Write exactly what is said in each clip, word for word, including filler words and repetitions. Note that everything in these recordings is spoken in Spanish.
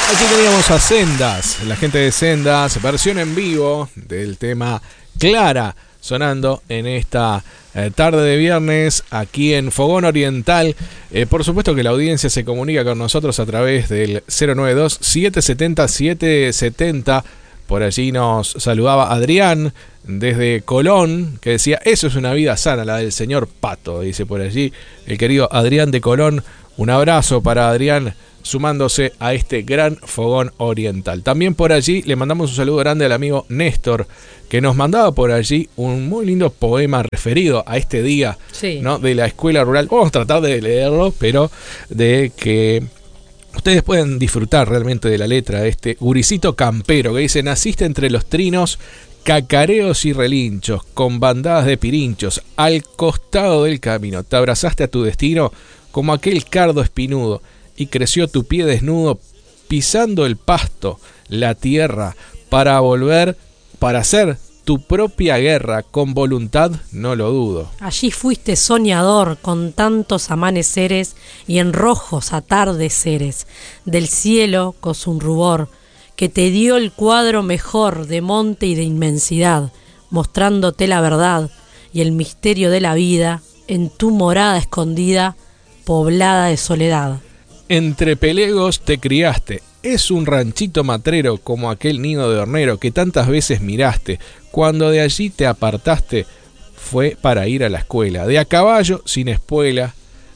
Aquí teníamos a Sendas, la gente de Sendas, versión en vivo del tema Clara, sonando en esta eh, tarde de viernes aquí en Fogón Oriental. Eh, por supuesto que la audiencia se comunica con nosotros a través del cero noventa y dos, siete setenta, setecientos setenta. Por allí nos saludaba Adrián desde Colón, que decía, eso es una vida sana, la del señor Pato, dice por allí el querido Adrián de Colón. Un abrazo para Adrián, sumándose a este gran Fogón Oriental. También por allí le mandamos un saludo grande al amigo Néstor, que nos mandaba por allí un muy lindo poema referido a este día, sí, ¿no?, de la escuela rural. Vamos a tratar de leerlo, pero de que ustedes pueden disfrutar realmente de la letra de este gurisito campero que dice: naciste entre los trinos, cacareos y relinchos, con bandadas de pirinchos, al costado del camino. Te abrazaste a tu destino como aquel cardo espinudo, y creció tu pie desnudo, pisando el pasto, la tierra, para volver, para hacer tu propia guerra, con voluntad no lo dudo. Allí fuiste soñador con tantos amaneceres y en rojos atardeceres, del cielo con su rubor, que te dio el cuadro mejor de monte y de inmensidad, mostrándote la verdad y el misterio de la vida en tu morada escondida, poblada de soledad. Entre pelegos te criaste, es un ranchito matrero como aquel nido de hornero que tantas veces miraste. Cuando de allí te apartaste fue para ir a la escuela, de a caballo sin espuela,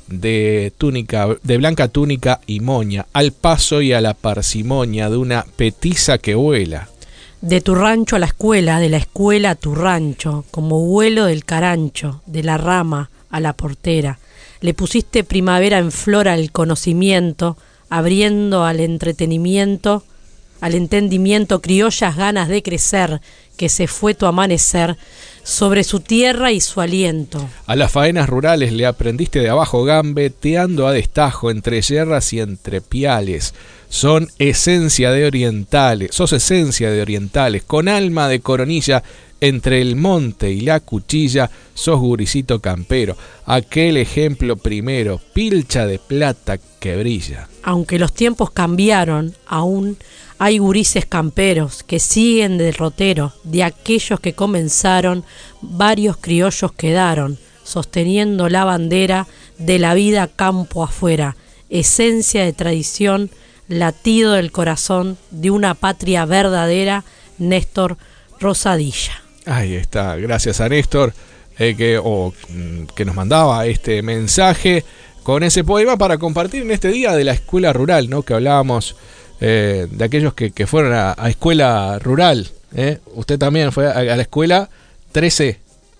de túnica, de blanca túnica y moña, al paso y a la parsimonia de una petiza que vuela. De tu rancho a la escuela, de la escuela a tu rancho, como vuelo del carancho, de la rama a la portera. Le pusiste primavera en flor al conocimiento, abriendo al entretenimiento, al entendimiento criollas ganas de crecer, que se fue tu amanecer sobre su tierra y su aliento. A las faenas rurales le aprendiste de abajo gambeteando a destajo entre yerras y entre piales. Son esencia de orientales, sos esencia de orientales, con alma de coronilla. Entre el monte y la cuchilla sos gurisito campero, aquel ejemplo primero, pilcha de plata que brilla. Aunque los tiempos cambiaron, aún hay gurises camperos que siguen de derrotero, de aquellos que comenzaron, varios criollos quedaron, sosteniendo la bandera de la vida campo afuera, esencia de tradición, latido del corazón de una patria verdadera, Néstor Rosadilla. Ahí está, gracias a Néstor eh, que, oh, que nos mandaba este mensaje con ese poema para compartir en este día de la escuela rural, ¿no? Que hablábamos eh, de aquellos que, que fueron a, a escuela rural. ¿eh? Usted también fue a, a la escuela trece.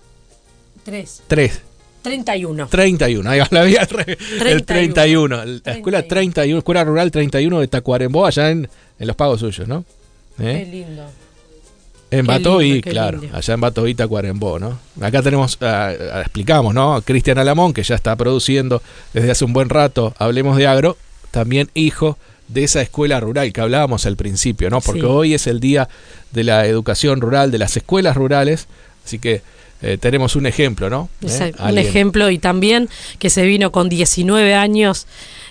tres. tres. treinta y uno. treinta y uno, ahí va la vía, el treinta y uno. La escuela treinta y uno, escuela rural treinta y uno de Tacuarembó, allá en, en Los Pagos Suyos, ¿no? ¿Eh? Qué lindo. En Batoí, lindo, claro, lindo. allá en Batoí, Tacuarembó, ¿no? Acá tenemos, uh, explicamos, ¿no? Cristian Alamón, que ya está produciendo desde hace un buen rato, Hablemos de Agro, también hijo de esa escuela rural que hablábamos al principio, ¿no? Porque sí, hoy es el día de la educación rural, de las escuelas rurales, así que eh, tenemos un ejemplo, ¿no? Exacto, ¿Eh? Un ejemplo, y también que se vino con diecinueve años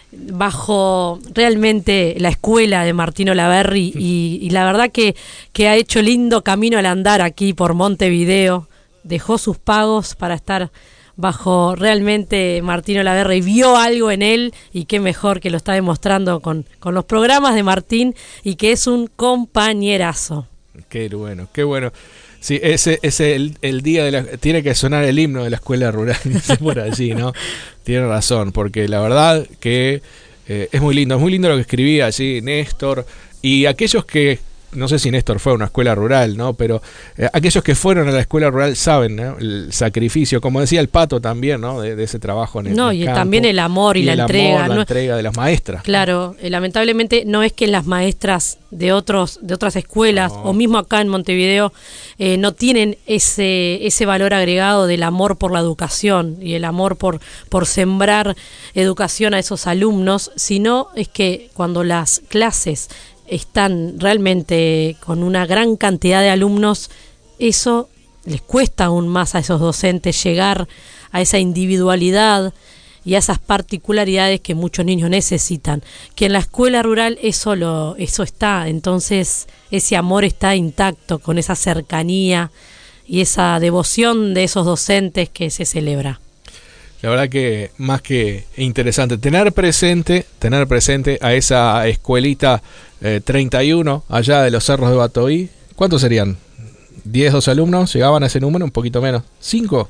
bajo realmente la escuela de Martín Olaverri y, y la verdad que, que ha hecho lindo camino al andar aquí por Montevideo, dejó sus pagos para estar bajo realmente Martín Olaverri, vio algo en él y qué mejor que lo está demostrando con, con los programas de Martín y que es un compañerazo. Qué bueno, qué bueno. Sí, ese es el, el día de la... Tiene que sonar el himno de la escuela rural, dice por allí, ¿no? Tiene razón, porque la verdad que eh, es muy lindo, es muy lindo lo que escribía allí Néstor, y aquellos que, no sé si Néstor fue a una escuela rural, ¿no? Pero eh, aquellos que fueron a la escuela rural saben, ¿no? El sacrificio, como decía el Pato también, ¿no? De, de ese trabajo en el, no, en el y campo, también el amor y, y la el entrega. Amor, la no, entrega de las maestras. Claro, eh, lamentablemente no es que las maestras de otros de otras escuelas, no, o mismo acá en Montevideo, eh, no tienen ese ese valor agregado del amor por la educación y el amor por, por sembrar educación a esos alumnos, sino es que cuando las clases están realmente con una gran cantidad de alumnos, eso les cuesta aún más a esos docentes llegar a esa individualidad y a esas particularidades que muchos niños necesitan, que en la escuela rural eso lo, eso está, entonces ese amor está intacto con esa cercanía y esa devoción de esos docentes que se celebra. La verdad que más que interesante tener presente, tener presente a esa escuelita eh, treinta y uno allá de los Cerros de Batoí. ¿Cuántos serían? ¿diez, doce alumnos? ¿Llegaban a ese número? Un poquito menos. ¿cinco?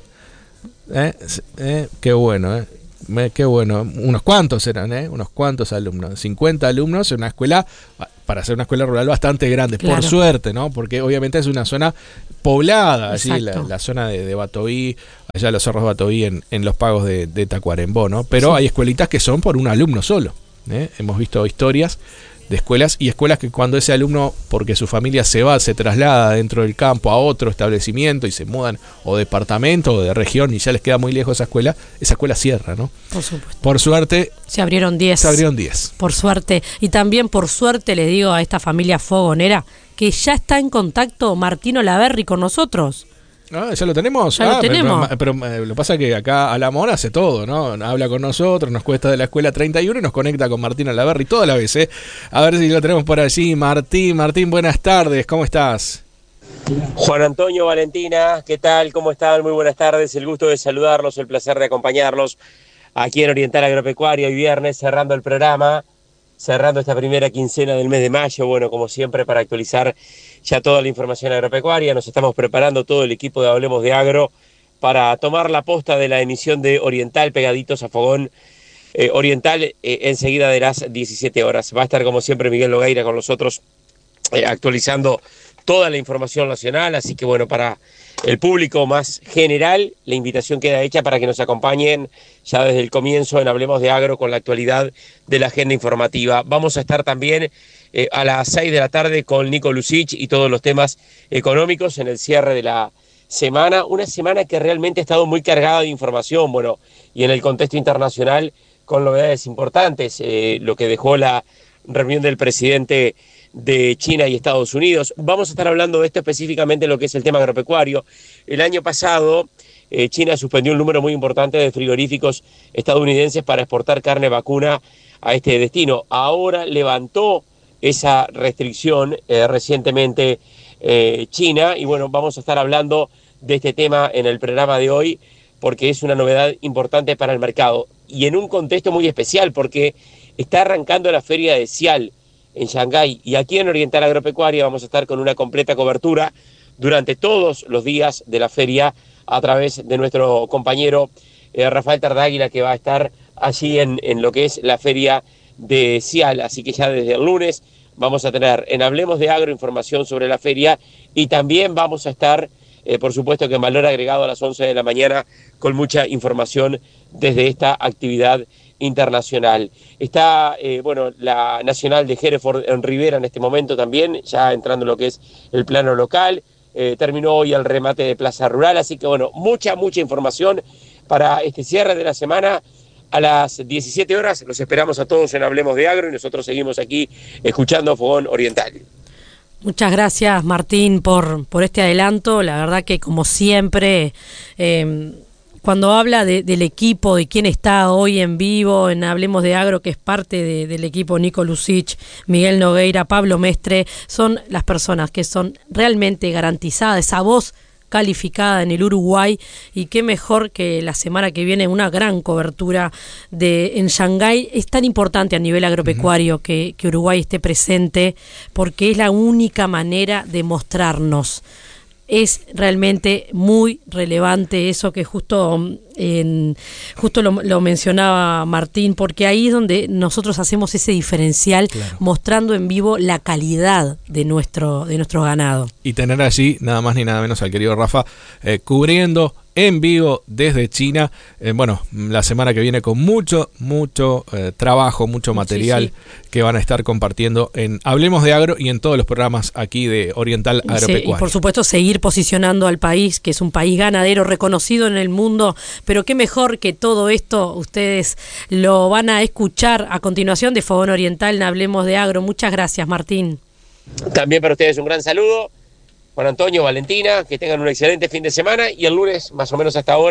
¿Eh? ¿Eh? Qué bueno, ¿eh? Qué bueno. Unos cuantos eran, ¿eh? Unos cuantos alumnos. cincuenta alumnos en una escuela, para ser una escuela rural bastante grande, claro. Por suerte, ¿no? Porque obviamente es una zona poblada, así la, la zona de, de Batoí, allá los Cerros de Batoí en, en los pagos de, de Tacuarembó, ¿no? Pero sí. Hay escuelitas que son por un alumno solo, ¿eh? Hemos visto historias de escuelas y escuelas que cuando ese alumno, porque su familia se va, se traslada dentro del campo a otro establecimiento y se mudan o departamento o de región y ya les queda muy lejos esa escuela, esa escuela cierra, ¿no? Por supuesto. Por suerte se abrieron diez. Se abrieron diez. Por suerte. Y también por suerte le digo a esta familia fogonera que ya está en contacto Martino Laverri con nosotros. Ah, ¿ya lo tenemos? Ya ah, lo tenemos. Pero, pero, pero lo que pasa es que acá Alamón hace todo, ¿no? Habla con nosotros, nos cuesta de la escuela treinta y uno y nos conecta con Martín Laverri toda la vez, ¿eh? A ver si lo tenemos por allí. Martín, Martín, buenas tardes, ¿cómo estás? Juan Antonio, Valentina, ¿qué tal? ¿Cómo están? Muy buenas tardes, el gusto de saludarlos, el placer de acompañarlos aquí en Oriental Agropecuario hoy viernes, cerrando el programa, cerrando esta primera quincena del mes de mayo, bueno, como siempre, para actualizar ya toda la información agropecuaria. Nos estamos preparando todo el equipo de Hablemos de Agro para tomar la posta de la emisión de Oriental, pegaditos a Fogón eh, Oriental, eh, enseguida de las diecisiete horas. Va a estar como siempre Miguel Nogueira con nosotros eh, actualizando toda la información nacional, así que bueno, para el público más general, la invitación queda hecha para que nos acompañen ya desde el comienzo en Hablemos de Agro con la actualidad de la agenda informativa. Vamos a estar también eh, a las seis de la tarde con Nico Lucich y todos los temas económicos en el cierre de la semana, una semana que realmente ha estado muy cargada de información, bueno, y en el contexto internacional con novedades importantes, eh, lo que dejó la reunión del presidente de China y Estados Unidos. Vamos a estar hablando de esto específicamente en lo que es el tema agropecuario. El año pasado eh, China suspendió un número muy importante de frigoríficos estadounidenses para exportar carne vacuna a este destino. Ahora levantó esa restricción eh, recientemente eh, China y bueno, vamos a estar hablando de este tema en el programa de hoy porque es una novedad importante para el mercado y en un contexto muy especial porque está arrancando la feria de Cial en Shanghái y aquí en Oriental Agropecuaria vamos a estar con una completa cobertura durante todos los días de la feria a través de nuestro compañero eh, Rafael Tardáguila que va a estar allí en, en lo que es la feria de Cial, así que ya desde el lunes vamos a tener en Hablemos de Agro información sobre la feria y también vamos a estar eh, por supuesto que en Valor Agregado a las once de la mañana con mucha información desde esta actividad internacional. Está, eh, bueno, la Nacional de Hereford en Rivera en este momento también, ya entrando en lo que es el plano local. Eh, terminó hoy el remate de Plaza Rural, así que, bueno, mucha, mucha información para este cierre de la semana. A las diecisiete horas los esperamos a todos en Hablemos de Agro y nosotros seguimos aquí escuchando Fogón Oriental. Muchas gracias, Martín, por, por este adelanto. La verdad que, como siempre, eh, cuando habla de, del equipo, de quién está hoy en vivo en Hablemos de Agro, que es parte de, del equipo Nico Lucich, Miguel Nogueira, Pablo Mestre, son las personas que son realmente garantizadas, esa voz calificada en el Uruguay, y qué mejor que la semana que viene una gran cobertura de en Shanghái. Es tan importante a nivel agropecuario uh-huh. que, que Uruguay esté presente, porque es la única manera de mostrarnos. Es realmente muy relevante eso que justo en, justo lo, lo mencionaba Martín, porque ahí es donde nosotros hacemos ese diferencial, claro, mostrando en vivo la calidad de nuestro de nuestro ganado. Y tener allí nada más ni nada menos al querido Rafa eh, cubriendo en vivo desde China, eh, bueno, la semana que viene con mucho, mucho eh, trabajo, mucho material, sí, sí, que van a estar compartiendo en Hablemos de Agro y en todos los programas aquí de Oriental Agropecuario. Sí, y por supuesto seguir posicionando al país, que es un país ganadero reconocido en el mundo, pero qué mejor que todo esto ustedes lo van a escuchar a continuación de Fogón Oriental en Hablemos de Agro. Muchas gracias, Martín. También para ustedes un gran saludo. Juan Antonio, Valentina, que tengan un excelente fin de semana y el lunes, más o menos hasta ahora,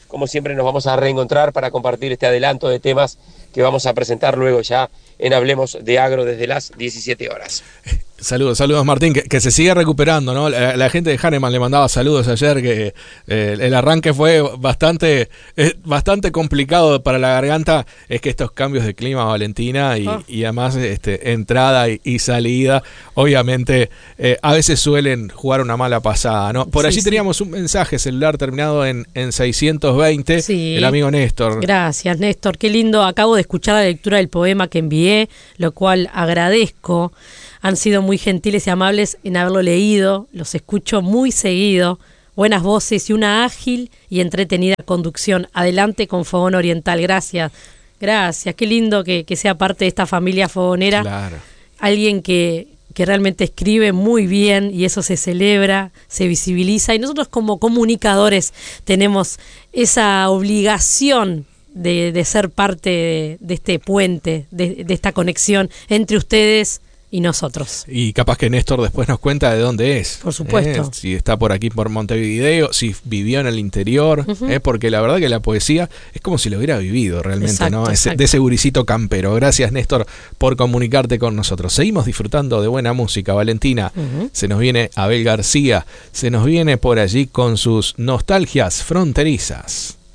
como siempre nos vamos a reencontrar para compartir este adelanto de temas que vamos a presentar luego ya en Hablemos de Agro desde las diecisiete horas. Saludos, saludos Martín, que, que se sigue recuperando, ¿no? La, la gente de Hahnemann le mandaba saludos ayer, que eh, el arranque fue bastante eh, bastante complicado para la garganta. Es que estos cambios de clima, Valentina, y, oh. y además este, entrada y, y salida, obviamente eh, a veces suelen jugar una mala pasada, ¿no? Por sí, allí sí. teníamos un mensaje celular terminado en, en seiscientos veinte, sí. el amigo Néstor. Gracias, Néstor, qué lindo. Acabo de escuchar la lectura del poema que envié, lo cual agradezco. Han sido muy gentiles y amables en haberlo leído, los escucho muy seguido, buenas voces y una ágil y entretenida conducción. Adelante con Fogón Oriental, gracias, gracias, qué lindo que, que sea parte de esta familia fogonera, claro. Alguien que, que realmente escribe muy bien y eso se celebra, se visibiliza y nosotros como comunicadores tenemos esa obligación de, de ser parte de, de este puente, de, de esta conexión entre ustedes y nosotros. Y capaz que Néstor después nos cuenta de dónde es. Por supuesto. Eh, si está por aquí por Montevideo, si vivió en el interior, uh-huh. eh, porque la verdad que la poesía es como si lo hubiera vivido realmente, exacto, ¿no? Ese, de ese guricito campero. Gracias, Néstor, por comunicarte con nosotros. Seguimos disfrutando de buena música, Valentina. Uh-huh. Se nos viene Abel García, se nos viene por allí con sus nostalgias fronterizas.